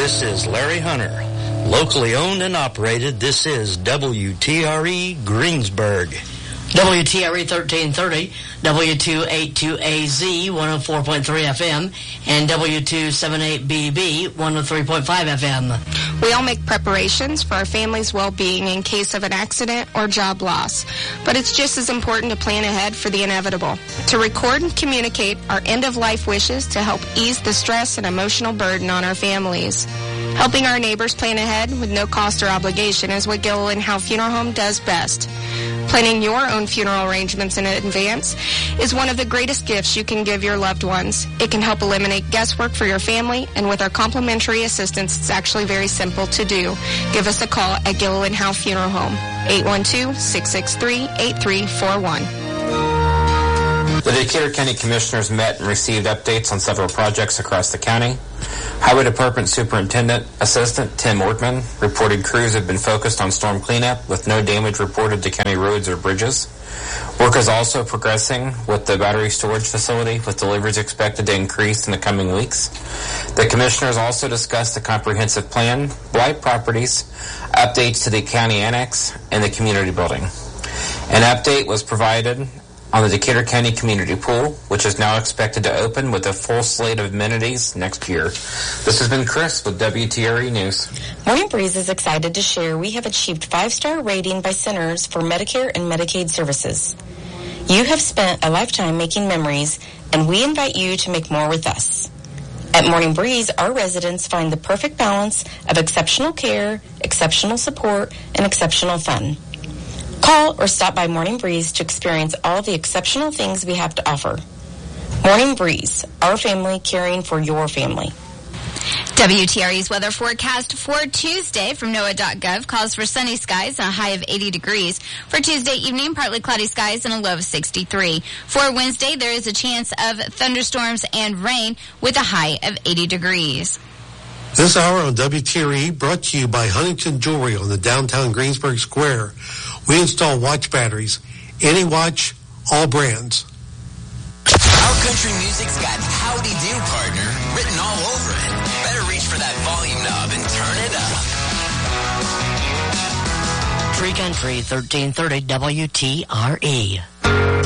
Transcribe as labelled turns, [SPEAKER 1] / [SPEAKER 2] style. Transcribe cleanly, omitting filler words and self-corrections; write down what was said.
[SPEAKER 1] This is Larry Hunter. Locally owned and operated, this is WTRE Greensburg.
[SPEAKER 2] WTRE 1330, W282AZ 104.3 FM, and W278BB 103.5 FM.
[SPEAKER 3] We all make preparations for our family's well-being in case of an accident or job loss, but it's just as important to plan ahead for the inevitable. To record and communicate our end-of-life wishes to help ease the stress and emotional burden on our families. Helping our neighbors plan ahead with no cost or obligation is what Gilliland Howe Funeral Home does best. Planning your own funeral arrangements in advance is one of the greatest gifts you can give your loved ones. It can help eliminate guesswork for your family, and with our complimentary assistance, it's actually very simple to do. Give us a call at Gilliland Howe Funeral Home, 812-663-8341.
[SPEAKER 4] The Decatur County Commissioners met and received updates on several projects across the county. Highway Department Superintendent Assistant Tim Ortman reported crews have been focused on storm cleanup with no damage reported to county roads or bridges. Work is also progressing with the battery storage facility, with deliveries expected to increase in the coming weeks. The Commissioners also discussed the comprehensive plan, blight properties, updates to the county annex, and the community building. An update was provided on the Decatur County Community Pool, which is now expected to open with a full slate of amenities next year. This has been Chris with WTRE News.
[SPEAKER 5] Morning Breeze is excited to share we have achieved 5-star rating by Centers for Medicare and Medicaid Services. You have spent a lifetime making memories, and we invite you to make more with us. At Morning Breeze, our residents find the perfect balance of exceptional care, exceptional support, and exceptional fun. Call or stop by Morning Breeze to experience all the exceptional things we have to offer. Morning Breeze, our family caring for your family.
[SPEAKER 6] WTRE's weather forecast for Tuesday from NOAA.gov calls for sunny skies and a high of 80 degrees. For Tuesday evening, partly cloudy skies and a low of 63. For Wednesday, there is a chance of thunderstorms and rain with a high of 80 degrees.
[SPEAKER 7] This hour on WTRE brought to you by Huntington Jewelry on the downtown Greensburg Square. We install watch batteries. Any watch, all brands.
[SPEAKER 8] Our country music's got Howdy Do Partner written all over it. Better reach for that volume knob and turn it up.
[SPEAKER 2] Free Country 1330 WTRE.